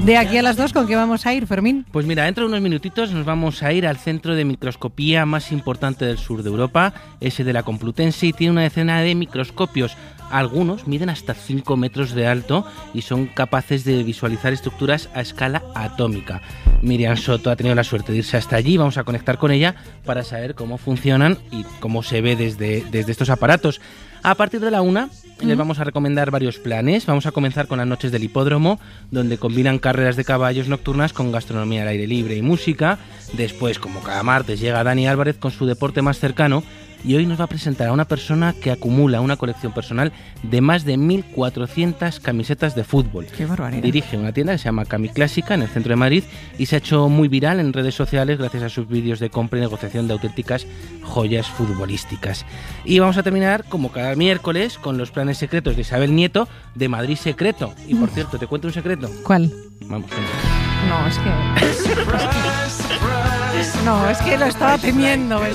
De aquí a las 2, ¿con qué vamos a ir, Fermín? Pues mira, dentro de unos minutitos nos vamos a ir al centro de microscopía más importante del sur de Europa, ese de la Complutense, y tiene una decena de microscopios. Algunos miden hasta 5 metros de alto y son capaces de visualizar estructuras a escala atómica. Miriam Soto ha tenido la suerte de irse hasta allí. Vamos a conectar con ella para saber cómo funcionan y cómo se ve desde estos aparatos. A partir de la 1 les vamos a recomendar varios planes. Vamos a comenzar con las noches del hipódromo, donde combinan carreras de caballos nocturnas con gastronomía al aire libre y música. Después, como cada martes, llega Dani Álvarez con su deporte más cercano. Y hoy nos va a presentar a una persona que acumula una colección personal de más de 1.400 camisetas de fútbol. ¡Qué barbaridad! Dirige una tienda que se llama Cami Clásica en el centro de Madrid y se ha hecho muy viral en redes sociales gracias a sus vídeos de compra y negociación de auténticas joyas futbolísticas. Y vamos a terminar, como cada miércoles, con los planes secretos de Isabel Nieto de Madrid Secreto. Y por cierto, ¿te cuento un secreto? ¿Cuál? Vamos, No, es que... No, es que lo estaba temiendo.